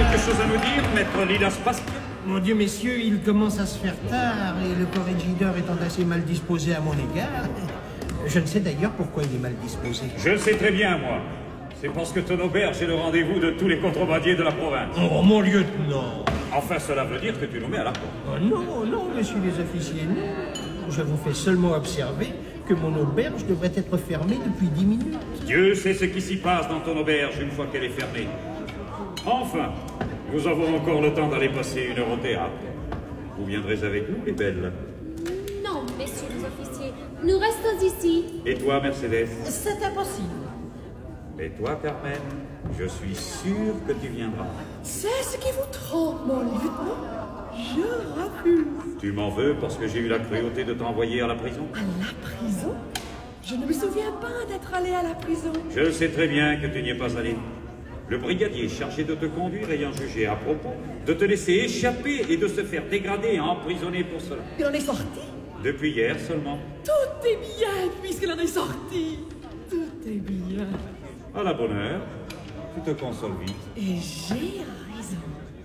quelque chose à nous dire, maître Lilas Pascal? Mon Dieu, messieurs, il commence à se faire tard et le corrégidor étant assez mal disposé à mon égard, je ne sais d'ailleurs pourquoi il est mal disposé. Je le sais très bien, moi. C'est parce que ton auberge est le rendez-vous de tous les contrebandiers de la province. Oh, mon lieutenant! Enfin, cela veut dire que tu nous mets à la porte. Oh, non, non, messieurs les officiers, non. Je vous fais seulement observer que mon auberge devrait être fermée depuis 10 minutes. Dieu sait ce qui s'y passe dans ton auberge une fois qu'elle est fermée. Enfin, nous avons encore le temps d'aller passer une heure au théâtre. Vous viendrez avec nous, les belles? Non, messieurs les officiers, nous restons ici. Et toi, Mercedes? C'est impossible. Et toi, Carmen? Je suis sûr que tu viendras. C'est ce qui vous trompe, mon lieutenant. Je refuse. Tu m'en veux parce que j'ai eu la cruauté de t'envoyer à la prison? À la prison? Je ne me souviens pas d'être allé à la prison. Je sais très bien que tu n'y es pas allé. Le brigadier chargé de te conduire ayant jugé à propos de te laisser échapper et de se faire dégrader et emprisonner pour cela. Il en est sorti? Depuis hier seulement. Tout est bien puisqu'il en est sorti. Tout est bien. À la bonne heure, tu te consoles vite. Et j'ai raison.